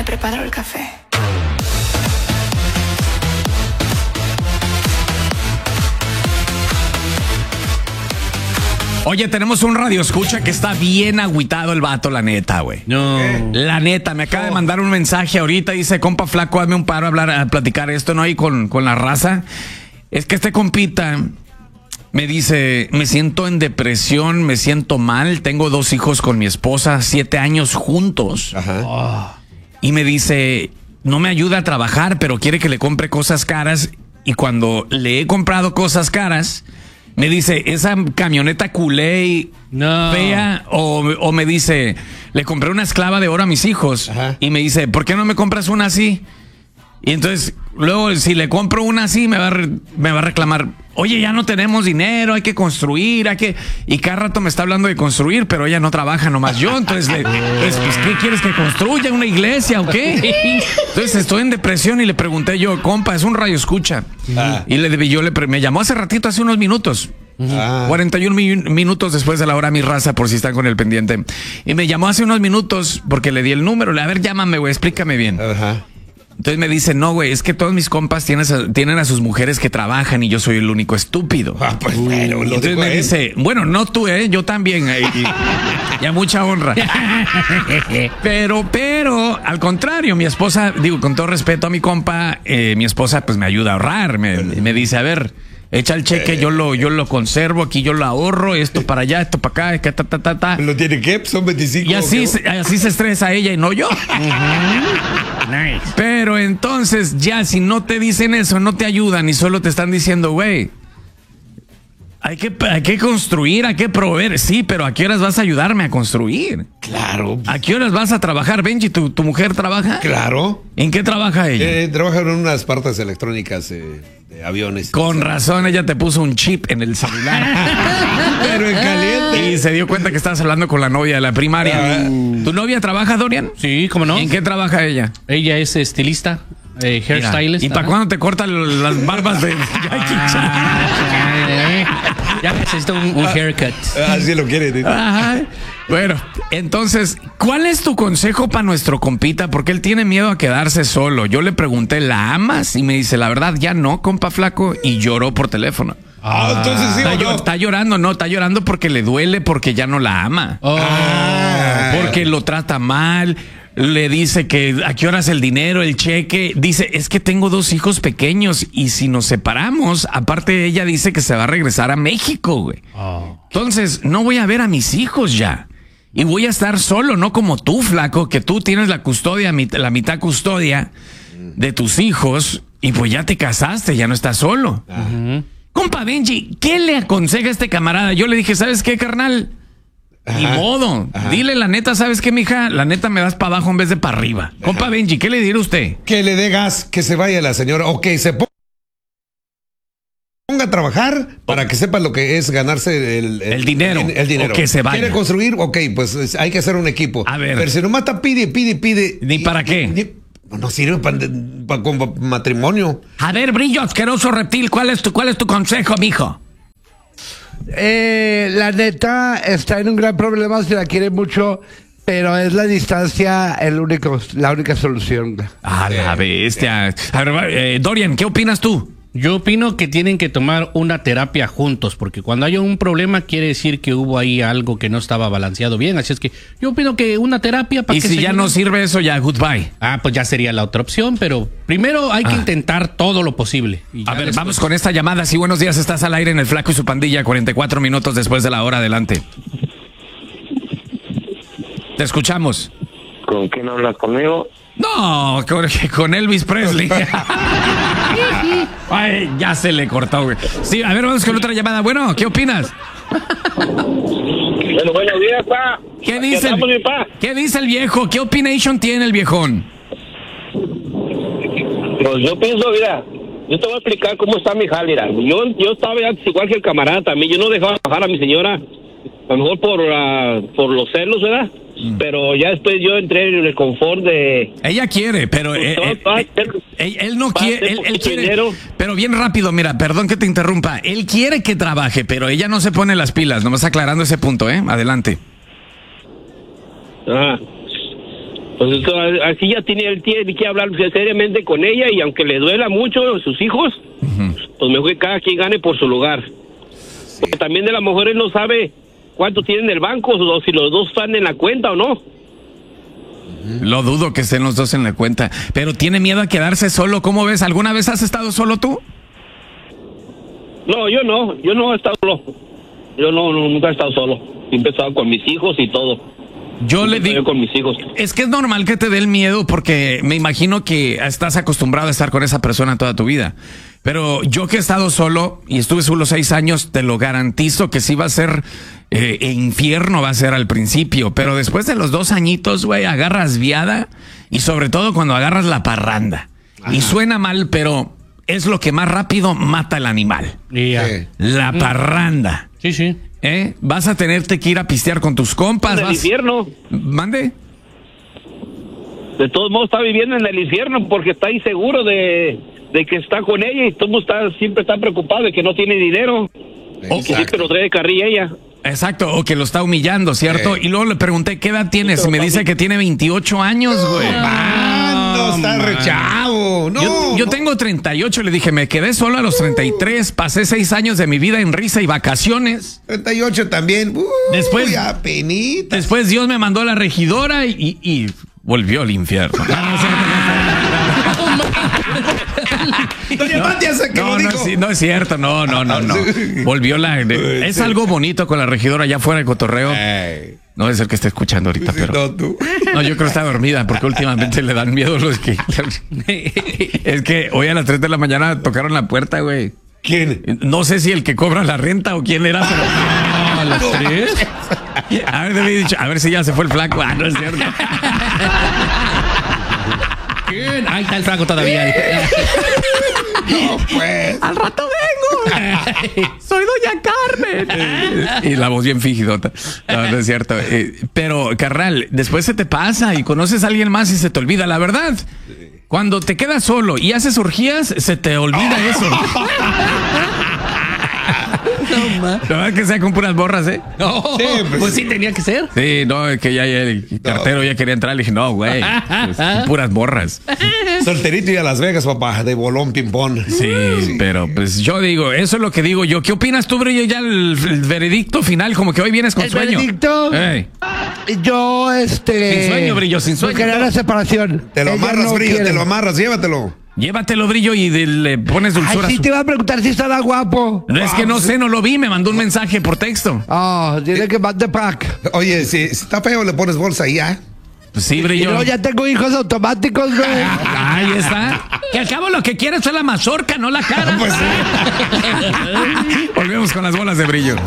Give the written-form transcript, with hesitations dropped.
he preparado el café. Oye, tenemos un radioescucha que está bien agüitado el vato, la neta, güey. No. La neta, me acaba de mandar un mensaje ahorita, dice, compa flaco, hazme un paro a platicar esto, ¿no? Y con la raza. Es que este compita me dice, me siento en depresión, me siento mal, tengo 2 hijos con mi esposa, 7 años juntos. Ajá. Y me dice, no me ayuda a trabajar, pero quiere que le compre cosas caras. Y cuando le he comprado cosas caras, me dice, esa camioneta culé fea, o me dice, le compré una esclava de oro a mis hijos. Ajá. Y me dice, ¿por qué no me compras una así? Y entonces, luego, si le compro una así, me va a reclamar, oye, ya no tenemos dinero, hay que construir, y cada rato me está hablando de construir, pero ella no trabaja, nomás yo. Entonces, pues, ¿qué quieres que construya? ¿Una iglesia o qué? Entonces, estoy en depresión y le pregunté yo, compa, es un radio escucha. Y me llamó hace ratito, hace unos minutos. 41 minutos después de la hora, mi raza, por si están con el pendiente. Y me llamó hace unos minutos porque le di el número. A ver, llámame, güey, explícame bien. Ajá. Entonces me dice, no, güey, es que todos mis compas tienen a sus mujeres que traban y yo soy el único estúpido. Pues bueno, lo entonces me dice, bueno, no tú, yo también. Y a mucha honra. Pero, al contrario, mi esposa, digo, con todo respeto a mi compa, mi esposa pues me ayuda a ahorrar. Me dice, a ver, echa el cheque, yo lo conservo, aquí yo lo ahorro, esto para allá, esto para acá, ta. ¿Lo tiene qué? Son 25. Y así se estresa ella y no yo. Nice. Pero entonces, ya, si no te dicen eso, no te ayudan y solo te están diciendo, güey, hay que construir, hay que proveer. Sí, pero ¿a qué horas vas a ayudarme a construir? Claro. ¿A qué horas vas a trabajar? Benji, ¿tu mujer trabaja? Claro. ¿En qué trabaja ella? Trabaja en unas partes electrónicas de aviones. Con razón, ella te puso un chip en el celular. Pero en caliente. Y se dio cuenta que estabas hablando con la novia de la primaria. ¿Tu novia trabaja, Dorian? Sí, ¿cómo no? ¿En qué trabaja ella? Ella es estilista, hairstylist. ¿Y para cuándo te cortan las barbas de Ya necesito un haircut. Así lo quiere. Ajá. Bueno, entonces, ¿cuál es tu consejo para nuestro compita? Porque él tiene miedo a quedarse solo. Yo le pregunté, ¿la amas? Y me dice, la verdad, ya no, compa flaco. Y lloró por teléfono. Entonces sí o no. Está llorando porque le duele, porque ya no la ama. Porque lo trata mal. Le dice que a qué horas el dinero, el cheque. Dice, es que tengo 2 hijos pequeños y si nos separamos, aparte ella dice que se va a regresar a México, güey. Entonces, no voy a ver a mis hijos ya. Y voy a estar solo, no como tú, flaco, que tú tienes la custodia, la mitad custodia de tus hijos y pues ya te casaste, ya no estás solo. Compa Benji, ¿qué le aconseja a este camarada? Yo le dije, ¿sabes qué, carnal? Ni modo. Dile la neta, ¿sabes qué, mija? La neta me das para abajo en vez de para arriba. Compa Benji, ¿qué le dirá usted? Que le dé gas, que se vaya la señora o que se ponga a trabajar para que sepa lo que es ganarse el dinero. El dinero. O que se vaya. ¿Quiere construir? Ok, pues hay que hacer un equipo. A ver. Pero si nomás está pide. ¿Ni para qué? No sirve para matrimonio. A ver, brillo asqueroso reptil, ¿cuál es tu consejo, mijo? La neta está en un gran problema, se la quiere mucho, pero es la distancia la única solución. A la bestia. A ver, Dorian, ¿qué opinas tú? Yo opino que tienen que tomar una terapia juntos, porque cuando haya un problema quiere decir que hubo ahí algo que no estaba balanceado bien. Así es que yo opino que una terapia para y que si se ya ayuden. no sirve eso, ya goodbye. Pues ya sería la otra opción, pero primero hay que intentar todo lo posible. Y A ver, después... vamos con esta llamada. Sí, buenos días, estás al aire en El Flaco y su pandilla, 44 minutos después de la hora, adelante. Te escuchamos. ¿Con quién hablas? ¿Conmigo? No, con Elvis Presley. Ay, ya se le cortó, güey. Sí, a ver, vamos con otra llamada. Bueno, ¿qué opinas? Bueno, buenos días, pa. ¿Qué dice, andamos, mi pa? ¿Qué dice el viejo? ¿Qué opination tiene el viejón? Pues yo pienso, mira, yo te voy a explicar cómo está mi jale, mira. Yo estaba igual que el camarada también. Yo no dejaba bajar a mi señora, a lo mejor por los celos, ¿verdad? Pero ya después yo entré en el confort de... Ella quiere, pero él no quiere, él quiere, dinero. pero bien rápido, mira, perdón que te interrumpa, él quiere que trabaje, pero ella no se pone las pilas, nomás aclarando ese punto, adelante. Pues así ya tiene que hablar seriamente con ella, y aunque le duela mucho a sus hijos, pues mejor que cada quien gane por su lugar. Sí. Porque también de las mujeres no sabe cuánto tiene en el banco, o si los dos están en la cuenta o no. Lo dudo que estén los dos en la cuenta, pero tiene miedo a quedarse solo. ¿Cómo ves? ¿Alguna vez has estado solo tú? No, yo no he estado solo. Yo nunca he estado solo. Siempre he estado con mis hijos y todo. Yo le digo, con mis hijos. Es que es normal que te dé el miedo porque me imagino que estás acostumbrado a estar con esa persona toda tu vida. Pero yo que he estado solo y estuve solo 6 años, te lo garantizo que sí va a ser infierno, va a ser al principio. Pero después de los 2 añitos, güey, agarras viada, y sobre todo cuando agarras la parranda. Ajá. Y suena mal, pero es lo que más rápido mata al animal. Yeah. La parranda. Sí. Vas a tenerte que ir a pistear con tus compas. En el infierno. ¿Mande? De todos modos está viviendo en el infierno porque está inseguro de que está con ella, y todo el mundo siempre está preocupado de que no tiene dinero. O que siempre lo trae de carrilla ella. Exacto, o que lo está humillando, ¿cierto? Y luego le pregunté, ¿qué edad tienes? Y me dice que tiene 28 años, güey. No, está re chavo. No, yo tengo 38, le dije, me quedé solo a los 33, pasé 6 años de mi vida en risa y vacaciones. 38 también. Después Dios me mandó a la regidora y volvió al infierno. No es cierto, no. Volvió es algo bonito con la regidora allá fuera del cotorreo. No es el que esté escuchando ahorita, pero. No, yo creo que está dormida porque últimamente le dan miedo los que. Es que hoy a las 3 de la mañana tocaron la puerta, güey. ¿Quién? No sé si el que cobra la renta o quién era, pero. ¿A las 3? A ver si ya se fue el flaco. Ah, no es cierto. ¿Quién? Ahí está el flaco todavía. No, pues. Al rato vengo. Soy Doña Carmen. Y la voz bien fingidota. No es cierto. Pero, carnal, después se te pasa y conoces a alguien más y se te olvida. La verdad, cuando te quedas solo y haces orgías, se te olvida eso. La verdad es que sea con puras borras, ¿eh? No, sí, pues sí tenía que ser. Sí, no, es que ya el cartero ya quería entrar. Le dije, no, güey, pues, puras borras. Solterito y a Las Vegas, papá, de bolón ping-pong. Sí, pero pues yo digo, eso es lo que digo yo. ¿Qué opinas tú, Brillo? Ya el veredicto final, como que hoy vienes con sueño. ¿El veredicto? Yo, Sin sueño, Brillo, sin sueño. Quería la separación. Te lo amarras, no Brillo, te lo amarras, llévatelo. Llévatelo, Brillo, y le pones dulzura. Ay, sí te iba a preguntar si estaba guapo. No, es que no sé, no lo vi, me mandó un mensaje por texto. Dile que mande pack. Oye, si está feo, le pones bolsa y ya. Pues sí, Brillo. Y no, ya tengo hijos automáticos, güey. Ahí está. Que al cabo lo que quieres es la mazorca, no la cara. Pues sí. Volvemos con las bolas de Brillo.